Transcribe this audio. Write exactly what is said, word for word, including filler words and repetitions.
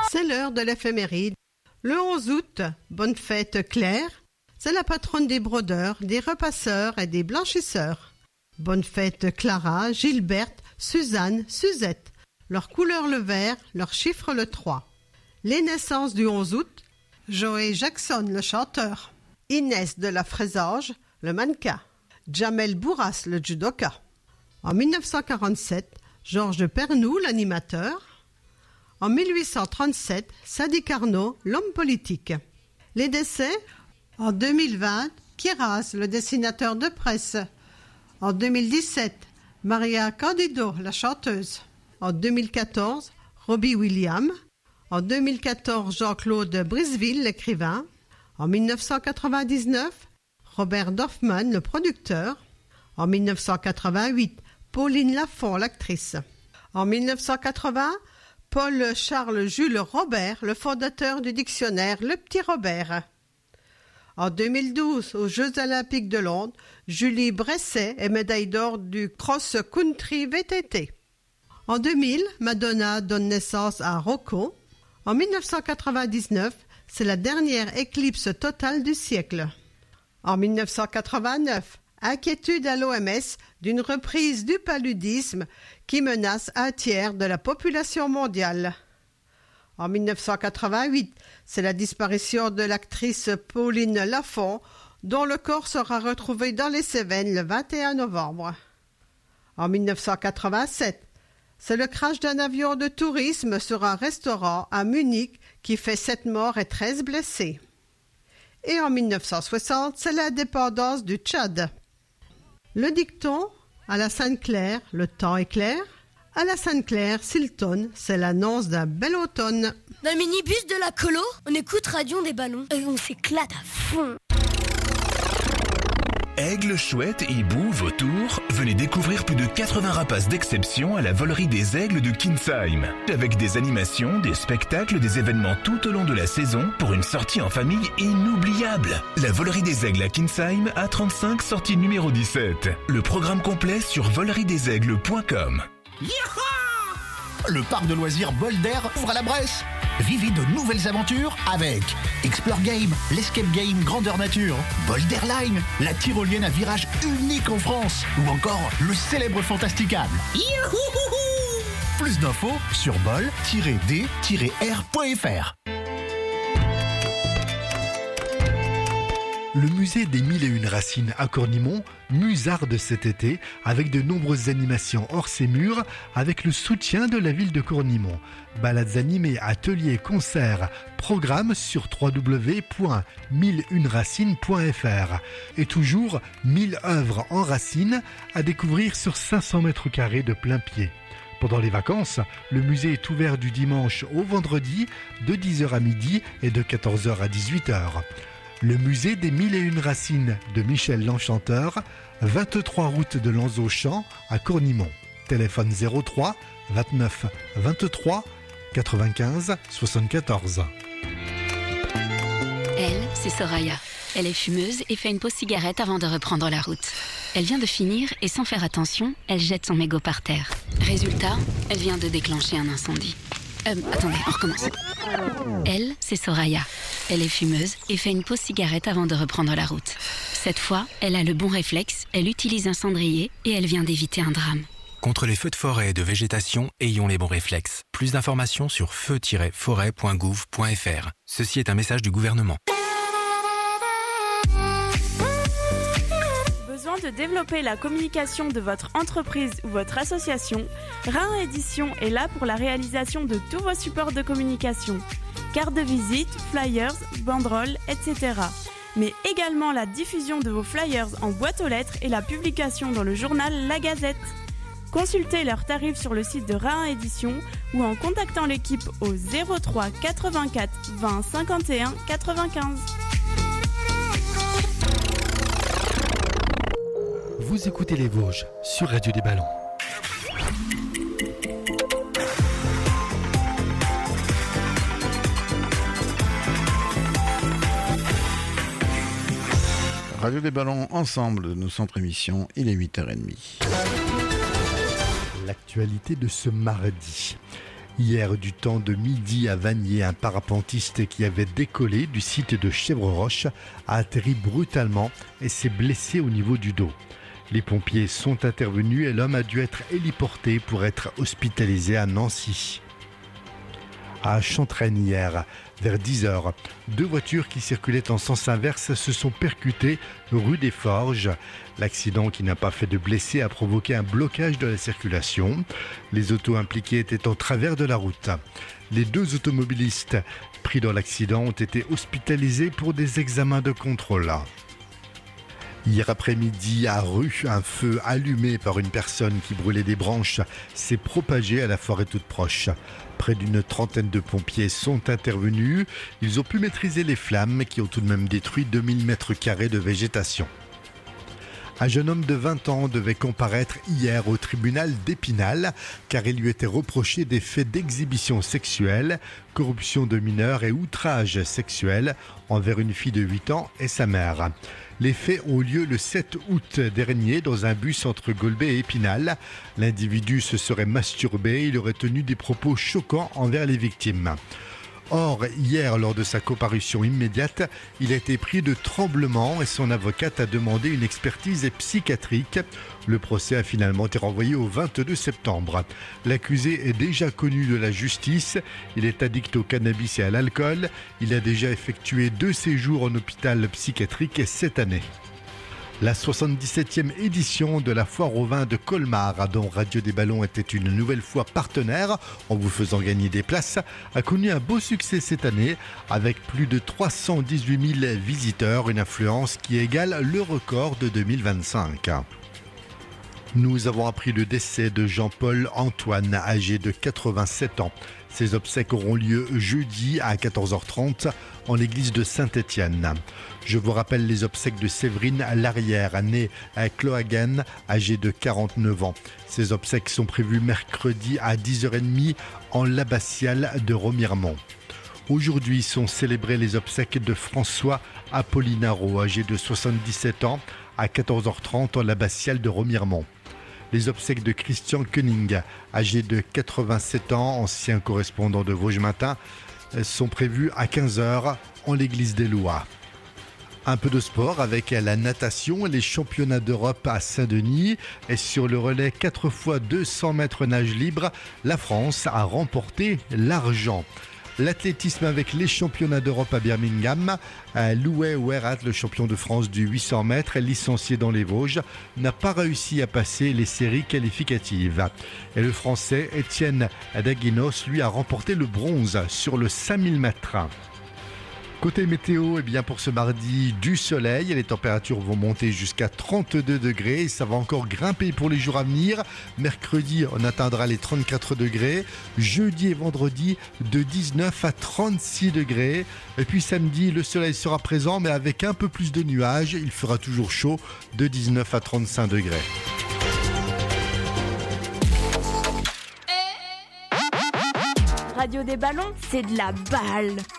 C'est l'heure de l'éphéméride. Le onze août, bonne fête Claire, c'est la patronne des brodeurs, des repasseurs et des blanchisseurs. Bonne fête Clara, Gilberte, Suzanne, Suzette. Leur couleur le vert, leur chiffre le trois. Les naissances du onze août, Joey Jackson, le chanteur. Inès de la Fraisage, le mannequin. Jamel Bourras, le judoka. En mille neuf cent quarante-sept, Georges de Pernoud, l'animateur. En mille huit cent trente-sept, Sadi Carnot, l'homme politique. Les décès, en deux mille vingt, Kiraz, le dessinateur de presse. En deux mille dix-sept, Maria Candido, la chanteuse. En deux mille quatorze, Robbie Williams. En deux mille quatorze, Jean-Claude Briseville, l'écrivain. En mille neuf cent quatre-vingt-dix-neuf, Robert Dorfman, le producteur. En mille neuf cent quatre-vingt-huit, Pauline Lafont, l'actrice. En mille neuf cent quatre-vingts, Paul-Charles-Jules Robert, le fondateur du dictionnaire Le Petit Robert. En deux mille douze, aux Jeux Olympiques de Londres, Julie Bresset est médaille d'or du cross-country V T T. En deux mille, Madonna donne naissance à Rocco. En mille neuf cent quatre-vingt-dix-neuf, c'est la dernière éclipse totale du siècle. En mille neuf cent quatre-vingt-neuf, inquiétude à l'O M S d'une reprise du paludisme qui menace un tiers de la population mondiale. En mille neuf cent quatre-vingt-huit, c'est la disparition de l'actrice Pauline Lafont, dont le corps sera retrouvé dans les Cévennes le vingt et un novembre. En mille neuf cent quatre-vingt-sept, c'est le crash d'un avion de tourisme sur un restaurant à Munich qui fait sept morts et treize blessés. Et en mille neuf cent soixante, c'est l'indépendance du Tchad. Le dicton, à la Sainte-Claire, le temps est clair. À la Sainte-Claire, Silton, c'est l'annonce d'un bel automne. Dans le minibus de la colo, on écoute Radio des Ballons et on s'éclate à fond. Aigle, chouette, hibou, vautour, venez découvrir plus de quatre-vingts rapaces d'exception à la volerie des Aigles de Kinsheim. Avec des animations, des spectacles, des événements tout au long de la saison pour une sortie en famille inoubliable. La volerie des Aigles à Kinsheim, A trente-cinq, sortie numéro dix-sept. Le programme complet sur volerie des aigles point com. Le parc de loisirs Boulder ouvre à la Bresse. Vivez de nouvelles aventures avec Explore Game, l'escape game grandeur nature, Boulderline, la tyrolienne à virage unique en France, ou encore le célèbre Fantasticable. Youhouhou! Plus d'infos sur bol tiret d tiret r point f r. Le musée des Mille et Une Racines à Cornimont musarde cet été avec de nombreuses animations hors ses murs avec le soutien de la ville de Cornimont. Balades animées, ateliers, concerts, programmes sur w w w point mille une racines point f r. Et toujours mille œuvres en racines à découvrir sur cinq cents mètres carrés de plein pied. Pendant les vacances, le musée est ouvert du dimanche au vendredi de dix heures à midi et de quatorze heures à dix-huit heures. Le musée des Mille et Une Racines de Michel l'Enchanteur, vingt-trois route de Lanzauchamp à Cornimont. Téléphone zéro trois vingt-neuf vingt-trois quatre-vingt-quinze soixante-quatorze. Elle, c'est Soraya. Elle est fumeuse et fait une pause cigarette avant de reprendre la route. Elle vient de finir et sans faire attention, elle jette son mégot par terre. Résultat, elle vient de déclencher un incendie. Euh, attendez, on recommence. Elle, c'est Soraya. Elle est fumeuse et fait une pause cigarette avant de reprendre la route. Cette fois, elle a le bon réflexe, elle utilise un cendrier et elle vient d'éviter un drame. Contre les feux de forêt et de végétation, ayons les bons réflexes. Plus d'informations sur feu tiret forêt point gouv point f r. Ceci est un message du gouvernement. Besoin de développer la communication de votre entreprise ou votre association, Rhin Édition est là pour la réalisation de tous vos supports de communication. Cartes de visite, flyers, banderoles, et cetera. Mais également la diffusion de vos flyers en boîte aux lettres et la publication dans le journal La Gazette. Consultez leurs tarifs sur le site de Rhin Édition ou en contactant l'équipe au zéro trois quatre-vingt-quatre vingt cinquante et un quatre-vingt-quinze. Vous écoutez les Vosges sur Radio des Ballons. Radio des Ballons, ensemble, nos centres émissions, il est huit heures trente. L'actualité de ce mardi. Hier, du temps de midi à Vanier, un parapentiste qui avait décollé du site de Chèvreroche a atterri brutalement et s'est blessé au niveau du dos. Les pompiers sont intervenus et l'homme a dû être héliporté pour être hospitalisé à Nancy. À Chantraine hier, vers dix heures, deux voitures qui circulaient en sens inverse se sont percutées rue des Forges. L'accident, qui n'a pas fait de blessés, a provoqué un blocage de la circulation. Les autos impliquées étaient en travers de la route. Les deux automobilistes pris dans l'accident ont été hospitalisés pour des examens de contrôle. Hier après-midi, à Rue, un feu allumé par une personne qui brûlait des branches s'est propagé à la forêt toute proche. Près d'une trentaine de pompiers sont intervenus. Ils ont pu maîtriser les flammes qui ont tout de même détruit deux mille mètres carrés de végétation. Un jeune homme de vingt ans devait comparaître hier au tribunal d'Épinal car il lui était reproché des faits d'exhibition sexuelle, corruption de mineurs et outrage sexuel envers une fille de huit ans et sa mère. Les faits ont lieu le sept août dernier dans un bus entre Golbet et Épinal. L'individu se serait masturbé, il aurait tenu des propos choquants envers les victimes. Or, hier, lors de sa comparution immédiate, il a été pris de tremblement et son avocate a demandé une expertise psychiatrique. Le procès a finalement été renvoyé au vingt-deux septembre. L'accusé est déjà connu de la justice. Il est addict au cannabis et à l'alcool. Il a déjà effectué deux séjours en hôpital psychiatrique cette année. La soixante-dix-septième édition de la Foire au vin de Colmar, dont Radio des Ballons était une nouvelle fois partenaire en vous faisant gagner des places, a connu un beau succès cette année avec plus de trois cent dix-huit mille visiteurs, une affluence qui égale le record de deux mille vingt-cinq. Nous avons appris le décès de Jean-Paul Antoine, âgé de quatre-vingt-sept ans. Ses obsèques auront lieu jeudi à quatorze heures trente en l'église de Saint-Étienne. Je vous rappelle les obsèques de Séverine Larrière, née à Clohagen, âgée de quarante-neuf ans. Ces obsèques sont prévues mercredi à dix heures trente en l'abbatiale de Remiremont. Aujourd'hui sont célébrées les obsèques de François Apollinaro, âgé de soixante-dix-sept ans, à quatorze heures trente en l'abbatiale de Remiremont. Les obsèques de Christian Koenig, âgé de quatre-vingt-sept ans, ancien correspondant de Vosges Matin, sont prévues à quinze heures en l'église des Lois. Un peu de sport avec la natation, les championnats d'Europe à Saint-Denis et sur le relais quatre fois deux cents mètres nage libre, la France a remporté l'argent. L'athlétisme avec les championnats d'Europe à Birmingham, Louis Ouerat, le champion de France du huit cents mètres, licencié dans les Vosges, n'a pas réussi à passer les séries qualificatives. Et le Français Étienne Daguinos, lui, a remporté le bronze sur le cinq mille mètres. Côté météo, eh bien pour ce mardi, du soleil, les températures vont monter jusqu'à trente-deux degrés, ça va encore grimper pour les jours à venir. Mercredi, on atteindra les trente-quatre degrés, jeudi et vendredi de dix-neuf à trente-six degrés. Et puis samedi, le soleil sera présent mais avec un peu plus de nuages, il fera toujours chaud de dix-neuf à trente-cinq degrés. Radio des Ballons, c'est de la balle.